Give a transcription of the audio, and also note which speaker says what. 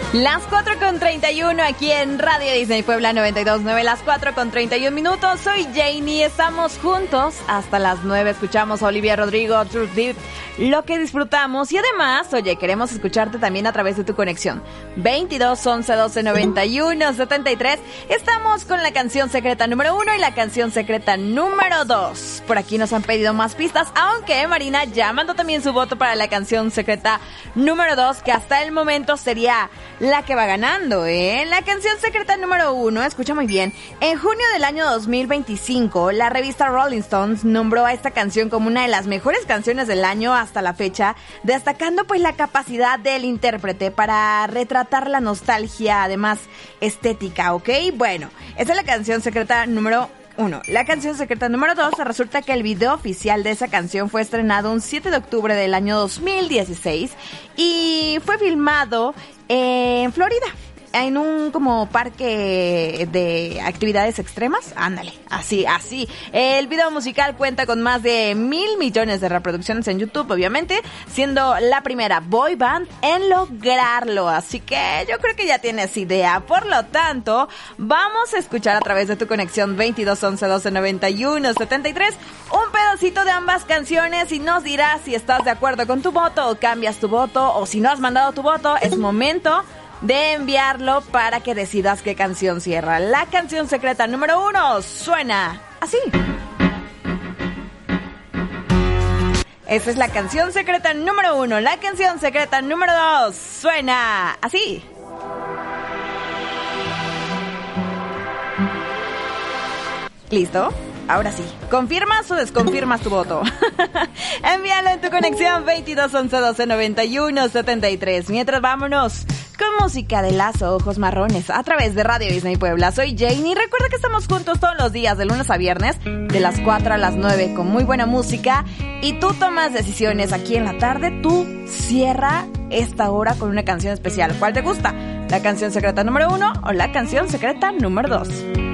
Speaker 1: Las 4:31 aquí en Radio Disney Puebla 92.9, las 4:31. Soy Janie, estamos juntos hasta las 9. Escuchamos a Olivia Rodrigo, Truth Deep, lo que disfrutamos. Y además, oye, queremos escucharte también a través de tu conexión 22 11 12 91 73. Estamos con la canción secreta número 1 y la canción secreta número 2. Por aquí nos han pedido más pistas, aunque Marina ya mandó también su voto para la canción secreta número 2, que hasta el momento sería la que va ganando, La canción secreta número 1, escucha muy bien. En junio del año 2025, la revista Rolling Stones nombró a esta canción como una de las mejores canciones del año hasta la fecha, destacando pues la capacidad del intérprete para retratar la nostalgia, además estética, ¿ok? Bueno, esa es la canción secreta número 1. La canción secreta número 2, resulta que el video oficial de esa canción fue estrenado un 7 de octubre del año 2016 y fue filmado en Florida, en un como parque de actividades extremas. Ándale, así. El video musical cuenta con más de 1,000 millones de reproducciones en YouTube, obviamente, siendo la primera boy band en lograrlo. Así que yo creo que ya tienes idea. Por lo tanto, vamos a escuchar a través de tu conexión 22 11 12 91 73 un pedacito de ambas canciones y nos dirás si estás de acuerdo con tu voto o cambias tu voto, o si no has mandado tu voto, es momento de enviarlo para que decidas qué canción cierra. La canción secreta número 1 suena así. Esa es la canción secreta número 1. La canción secreta número 2 suena así. ¿Listo? Ahora sí, ¿confirmas o desconfirmas tu voto? Envíalo en tu conexión 22 11 12 91 73. Mientras, vámonos con música de Lazo, Ojos Marrones, a través de Radio Disney Puebla. Soy Janie. Recuerda que estamos juntos todos los días, de lunes a viernes, de las 4 a las 9, con muy buena música. Y tú tomas decisiones aquí en la tarde. Tú cierra esta hora con una canción especial. ¿Cuál te gusta? ¿La canción secreta número 1 o la canción secreta número 2?